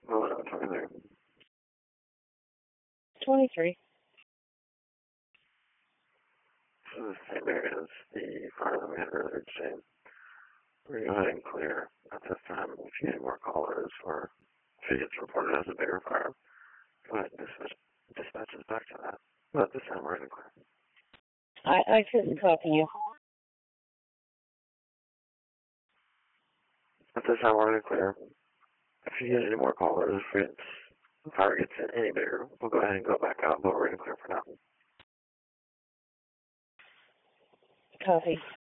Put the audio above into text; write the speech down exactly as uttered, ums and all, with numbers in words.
What was I talking there? twenty-three. So the same area as the fire that we had earlier today. We're going to go ahead and clear at this time. If you get any more callers or if it gets reported as a bigger fire, go ahead and dispatch, dispatch us back to that. But this time we're going to clear. I, I couldn't copy you. At this time we're going to clear. If you get any more callers, if it's, the fire gets any bigger, we'll go ahead and go back out, but we're going to clear for now. Copy.